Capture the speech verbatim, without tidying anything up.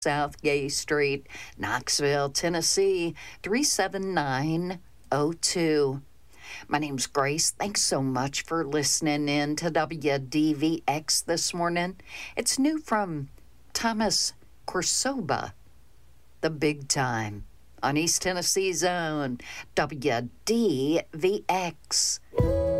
South Gay Street, Knoxville, Tennessee, three seven nine oh two. My name's Grace. Thanks so much for listening in to W D V X this morning. It's new from Thomas Corsoba, The Big Time, on East Tennessee's own W D V X.